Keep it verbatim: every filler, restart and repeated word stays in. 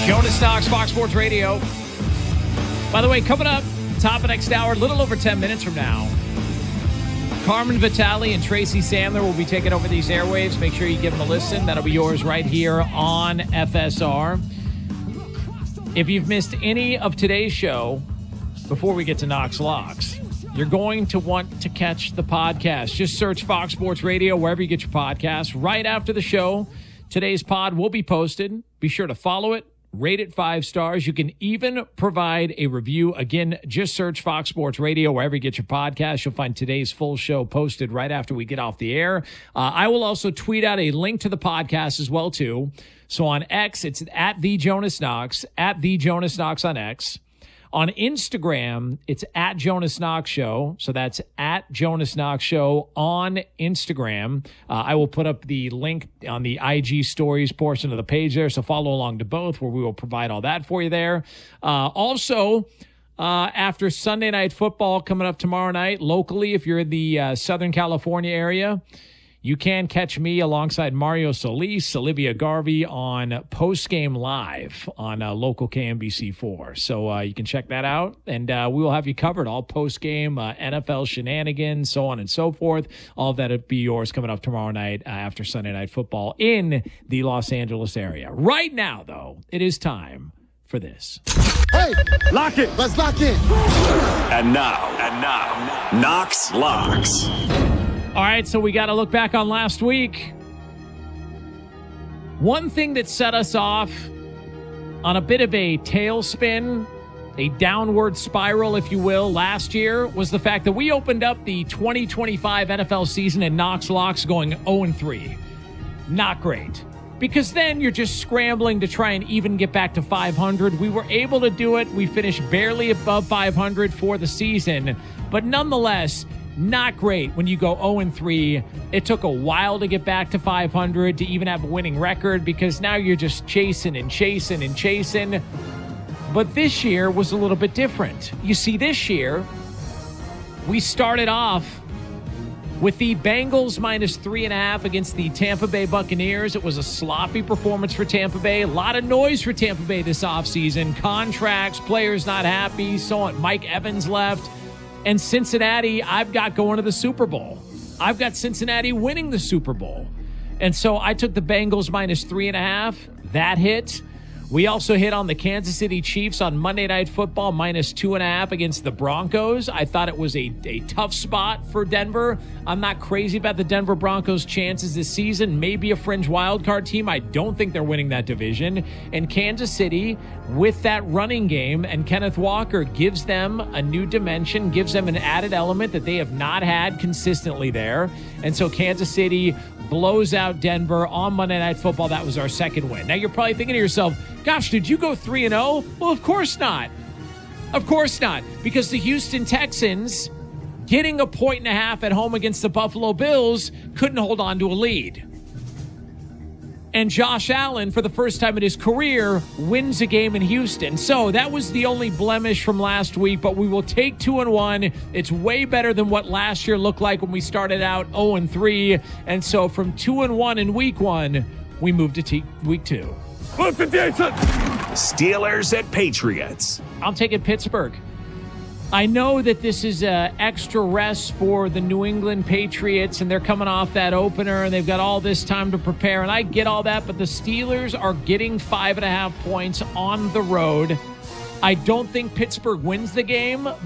Jonas Knox, Fox Sports Radio. By the way, coming up, top of next hour, a little over ten minutes from now, Carmen Vitale and Tracy Sandler will be taking over these airwaves. Make sure you give them a listen. That'll be yours right here on F S R. If you've missed any of today's show, before we get to Knox Locks, you're going to want to catch the podcast. Just search Fox Sports Radio wherever you get your podcasts. Right after the show, today's pod will be posted. Be sure to follow it. Rate it five stars. You can even provide a review. Again, just search Fox Sports Radio wherever you get your podcast. You'll find today's full show posted right after we get off the air. Uh, I will also tweet out a link to the podcast as well, too. So on X, it's at the Jonas Knox, at the Jonas Knox on X. On Instagram, it's at Jonas Knox Show. So that's at Jonas Knox Show on Instagram. Uh, I will put up the link on the I G stories portion of the page there. So follow along to both, where we will provide all that for you there. Uh, also, uh, after Sunday Night Football coming up tomorrow night, locally, if you're in the uh, Southern California area, you can catch me alongside Mario Solis, Olivia Garvey on Post Game Live on uh, local K M B C four. So uh, you can check that out, and uh, we will have you covered. All post-game uh, N F L shenanigans, so on and so forth. All of that will be yours coming up tomorrow night uh, after Sunday Night Football in the Los Angeles area. Right now, though, it is time for this. Hey, lock it. Let's lock in. And now, and now, Knox Locks. All right, so we got to look back on last week. One thing that set us off on a bit of a tailspin, a downward spiral, if you will, last year was the fact that we opened up the twenty twenty-five N F L season in Knox Locks going oh and three. Not great. Because then you're just scrambling to try and even get back to five hundred. We were able to do it. We finished barely above five hundred for the season. But nonetheless, not great when you go oh and three. It took a while to get back to five hundred, to even have a winning record, because now you're just chasing and chasing and chasing. But this year was a little bit different. You see, this year, we started off with the Bengals minus three and a half against the Tampa Bay Buccaneers. It was a sloppy performance for Tampa Bay. A lot of noise for Tampa Bay this offseason. Contracts, players not happy, so on. Mike Evans left. And Cincinnati, I've got going to the Super Bowl. I've got Cincinnati winning the Super Bowl. And so I took the Bengals minus three and a half. That hit. We also hit on the Kansas City Chiefs on Monday Night Football, minus two and a half against the Broncos. I thought it was a, a tough spot for Denver. I'm not crazy about the Denver Broncos' chances this season. Maybe a fringe wildcard team. I don't think they're winning that division. And Kansas City, with that running game, and Kenneth Walker gives them a new dimension, gives them an added element that they have not had consistently there. And so Kansas City blows out Denver on Monday Night Football. That was our second win. Now you're probably thinking to yourself, gosh, did you go three and oh? Well, of course not. Of course not. Because the Houston Texans, getting a point and a half at home against the Buffalo Bills, couldn't hold on to a lead. And Josh Allen, for the first time in his career, wins a game in Houston. So that was the only blemish from last week, but we will take two and one. It's way better than what last year looked like when we started out oh and three. And so from two and one in week one, we moved to t- week two. Steelers at Patriots. I'm taking Pittsburgh. I know that this is uh, extra rest for the New England Patriots, and they're coming off that opener, and they've got all this time to prepare, and I get all that, but the Steelers are getting five and a half points on the road. I don't think Pittsburgh wins the game,